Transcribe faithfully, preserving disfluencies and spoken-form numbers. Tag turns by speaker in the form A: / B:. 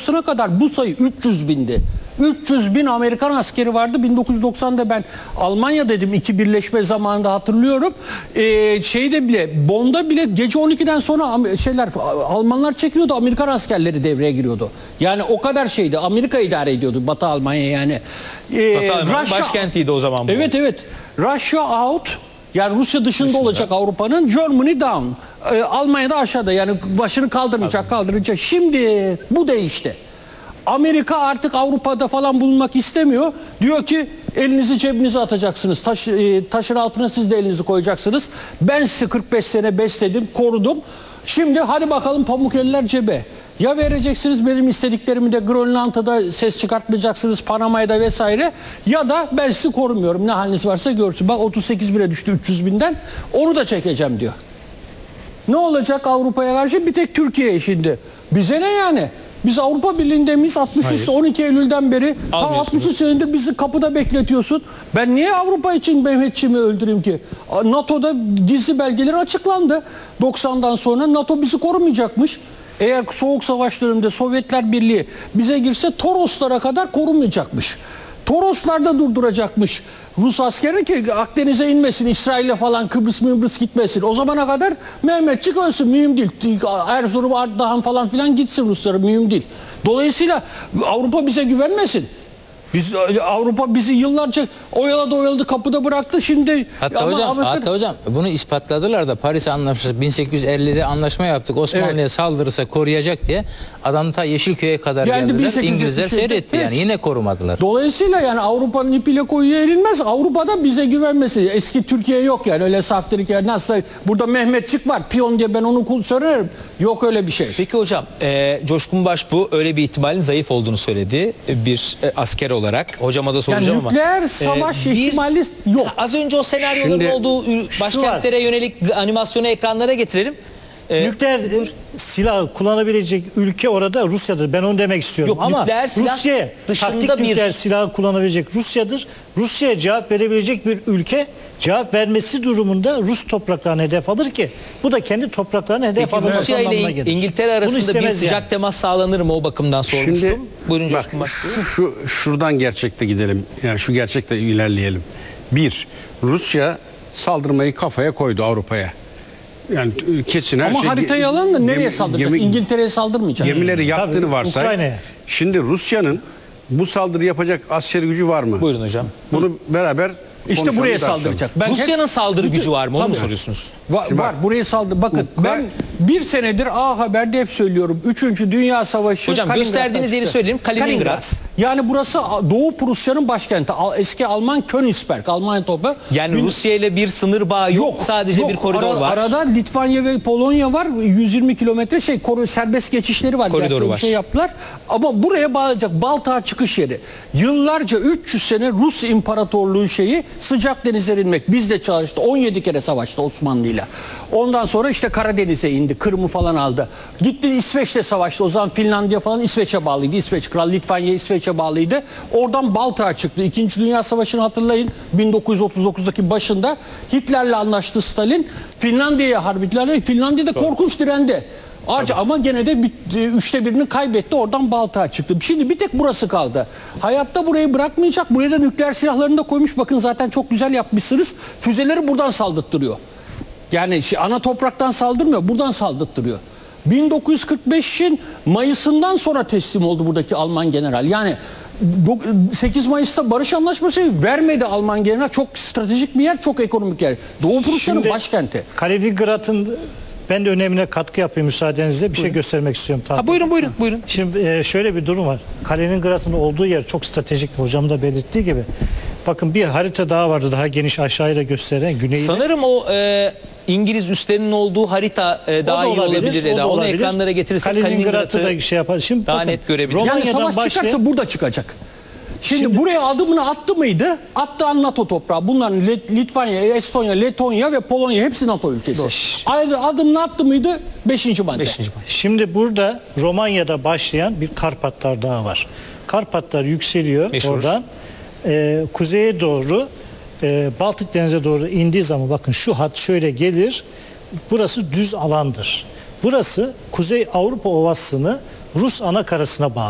A: doksana kadar bu sayı üç yüz bindi. üç yüz bin Amerikan askeri vardı. bin dokuz yüz doksanda ben Almanya dedim, iki birleşme zamanında hatırlıyorum. Ee, şeyde bile, Bonn'da bile gece on ikiden sonra şeyler Almanlar çekiliyordu, Amerikan askerleri devreye giriyordu. Yani o kadar şeydi. Amerika idare ediyordu Batı Almanya yani.
B: Ee, Batı Almanya başkentiydi o zaman bu.
A: Evet evet. Russia out. Yani Rusya dışında, dışında. olacak Avrupa'nın. Germany down. Ee, Almanya'da aşağıda, yani başını kaldırmayacak, kaldıracak. Şimdi bu değişti. Amerika artık Avrupa'da falan bulunmak istemiyor. Diyor ki elinizi cebinize atacaksınız. Taş, e, taşın altına siz de elinizi koyacaksınız. Ben sizi kırk beş sene besledim, korudum. Şimdi hadi bakalım pamuk eller cebe. Ya vereceksiniz benim istediklerimi de, Grönland'da ses çıkartmayacaksınız, Panama'da vesaire, ya da ben sizi korumuyorum, ne haliniz varsa görsün. Bak otuz sekiz bine düştü üç yüz binden, onu da çekeceğim diyor. Ne olacak Avrupa'ya karşı? Bir tek Türkiye şimdi. Bize ne yani? Biz Avrupa Birliği'nde miyiz? altmış üç, on iki Eylül'den beri altmış üç senedir bizi kapıda bekletiyorsun. Ben niye Avrupa için Mehmetçiğimi öldüreyim ki? NATO'da gizli belgeleri açıklandı. doksandan sonra NATO bizi korumayacakmış. Eğer Soğuk Savaş döneminde Sovyetler Birliği bize girse Toroslara kadar korunmayacakmış. Toroslarda durduracakmış Rus askeri ki Akdeniz'e inmesin, İsrail'e falan Kıbrıs Mıbrıs gitmesin. O zamana kadar Mehmetçik ölsün, mühim değil. Erzurum, Ardahan falan filan gitsin Ruslara, mühim değil. Dolayısıyla Avrupa bize güvenmesin. Biz, Avrupa bizi yıllarca oyaladı oyaladı, kapıda bıraktı şimdi.
C: Hatta
A: ama
C: hocam,
A: Amerika...
C: hatta hocam bunu ispatladılar da Paris Anlaşması bin sekiz yüz ellide anlaşma yaptık. Osmanlı'ya evet. saldırırsa koruyacak diye adam ta Yeşilköy'e kadar yani geldiler. İngilizler seyretti evet. yani yine korumadılar.
A: Dolayısıyla yani Avrupa'nın ipiyle koyuya erilmez. Avrupa'da bize güvenmesi. Eski Türkiye yok yani, öyle saftirik yani, nasıl burada Mehmetçik var, piyon diye ben onu söylerim. Yok öyle bir şey.
B: Peki hocam, e, Coşkun Baş bu öyle bir ihtimalin zayıf olduğunu söyledi bir e, asker olarak. Hocama da soracağım
A: yani nükleer
B: ama.
A: Nükleer savaş e, ihtimali
B: bir,
A: yok.
B: Az önce o senaryoların Şimdi, olduğu başkentlere yönelik animasyonu ekranlara getirelim.
D: Ee, nükleer buyur. silah kullanabilecek ülke orada Rusya'dır. Ben onu demek istiyorum.
B: Yok,
D: ama Rusya taktik
B: bir...
D: nükleer silah kullanabilecek Rusya'dır. Rusya'ya cevap verebilecek bir ülke cevap vermesi durumunda Rus topraklarını hedef alır ki bu da kendi topraklarını hedef alır.
B: Rusya ile İngiltere arasında bir sıcak yani. temas sağlanır mı, o bakımdan sormuştum.
E: Şimdi,
B: Buyurun
E: bak, şu, şu şuradan gerçekte gidelim. Yani şu gerçekte ilerleyelim. Bir, Rusya saldırmayı kafaya koydu Avrupa'ya. Yani kesin her
A: Ama
E: şey...
A: Ama haritayı alalım da nereye saldıracak? İngiltere'ye saldırmayacak.
E: Gemileri yaktığını varsay. Şimdi Rusya'nın bu saldırı yapacak askeri gücü var mı?
B: Buyurun hocam.
E: Bunu beraber
A: İşte buraya saldıracak.
B: Ben Rusya'nın hep, saldırı bütün, gücü var mı? Onu mu soruyorsunuz?
A: Var, var. Bak, buraya saldır. Bakın Ukra ben bir senedir A Haber'de hep söylüyorum. Üçüncü Dünya Savaşı.
B: Hocam gösterdiğiniz yeri söyleyelim. Kaliningrad. Kaliningrad.
A: Yani burası Doğu Prusya'nın başkenti. Eski Alman Königsberg. Almanya topu.
B: Yani bir, Rusya ile bir sınır bağı yok. yok sadece yok, bir koridor
A: ara,
B: var.
A: Arada Litvanya ve Polonya var. yüz yirmi kilometre şey serbest geçişleri var.
B: Koridoru var.
A: Şey yaptılar. Ama buraya bağlayacak Baltık'a çıkış yeri. Yıllarca üç yüz sene Rus İmparatorluğu şeyi sıcak denize inmek. Biz de çalıştı. on yedi kere savaştı Osmanlı'yla. Ondan sonra işte Karadeniz'e indi. Kırım'ı falan aldı. Gitti İsveç'te savaştı. O zaman Finlandiya falan İsveç'e bağlıydı. İsveç Kral Litvanya İsveç'e bağlıydı. Oradan Baltık'a çıktı. İkinci Dünya Savaşı'nı hatırlayın. bin dokuz yüz otuz dokuzdaki başında Hitler'le anlaştı Stalin. Finlandiya'ya harbilerle. Finlandiya'da korkunç direndi. Ağaç, ama gene de bir, üçte birini kaybetti. Oradan Baltık'a çıktı. Şimdi bir tek burası kaldı. Hayatta burayı bırakmayacak. Buraya da nükleer silahlarını da koymuş. Bakın zaten çok güzel yapmışsınız. Füzeleri buradan saldırttırıyor. Yani şey, ana topraktan saldırmıyor. Buradan saldırttırıyor. bin dokuz yüz kırk beşin Mayıs'ından sonra teslim oldu buradaki Alman general. Yani sekiz Mayıs'ta barış anlaşması vermedi Alman general. Çok stratejik bir yer, çok ekonomik yer. Doğu Prusya'nın başkenti.
D: Kaliningrad'ın ben de önemine katkı yapayım müsaadenizle. Bir buyurun. Şey göstermek istiyorum.
B: Ha, buyurun buyurun buyurun.
D: Şimdi e, şöyle bir durum var. Kaliningrad'ın olduğu yer çok stratejik. Hocam da belirttiği gibi. Bakın bir harita daha vardı, daha geniş aşağıya gösteren güneyi.
B: Sanırım o e, İngiliz üslerinin olduğu harita e, daha iyi olabilir. olabilir Eda. Onu ekranlara getirirsek
D: Kaliningrad'ı da şey yapar. Şimdi
B: daha
D: bakın,
B: net görebiliriz.
A: Yani savaş başlayan... çıkarsa burada çıkacak. Şimdi, Şimdi buraya adımını attı mıydı? Attı NATO toprağı. Bunların Litvanya, Estonya, Letonya ve Polonya hepsi NATO ülkesi. Beş. Adımını attı mıydı? Beşinci madde. Beşinci madde.
D: Şimdi burada Romanya'da başlayan bir Karpatlar Dağı var. Karpatlar yükseliyor Meşhur. oradan. E, kuzeye doğru e, Baltık Denizi'ne doğru indiği zaman bakın şu hat şöyle gelir. Burası düz alandır. Burası Kuzey Avrupa Ovası'nı Rus anakarasına bağlı.